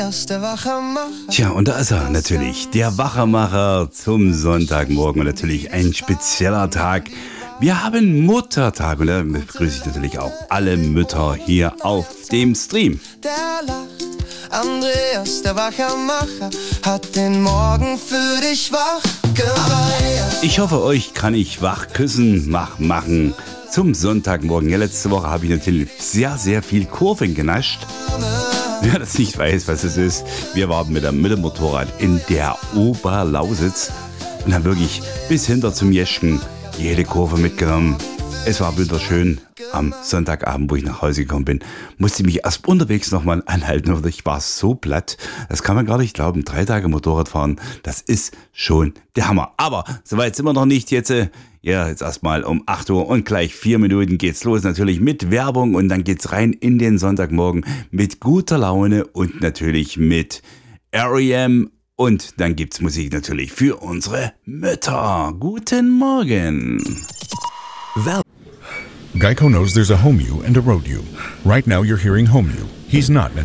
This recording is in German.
Tja, und da ist er natürlich, der Wachermacher zum Sonntagmorgen und natürlich ein spezieller Tag. Wir haben Muttertag und da begrüße ich natürlich auch alle Mütter hier auf dem Stream. Der lacht, Andreas, der Wachermacher, hat den Morgen für dich wach gemacht. Ich hoffe, euch kann ich wach küssen, machen zum Sonntagmorgen. Ja, letzte Woche habe ich natürlich sehr, sehr viel Kurven genascht. Wer das nicht weiß, was es ist, wir waren mit dem Motorrad in der Oberlausitz und haben wirklich bis hinter zum Jeschken jede Kurve mitgenommen. Es war wunderschön. Am Sonntagabend, wo ich nach Hause gekommen bin, musste ich mich erst unterwegs nochmal anhalten. Und ich war so platt. Das kann man gar nicht glauben. 3 Tage Motorrad fahren, das ist schon der Hammer. Aber soweit sind wir noch nicht jetzt. Ja, jetzt erstmal um 8 Uhr und gleich 4 Minuten geht's los. Natürlich mit Werbung und dann geht's rein in den Sonntagmorgen mit guter Laune und natürlich mit R.E.M. Und dann gibt's Musik natürlich für unsere Mütter. Guten Morgen. Geico knows there's a home you and a road you. Right now you're hearing home you. He's not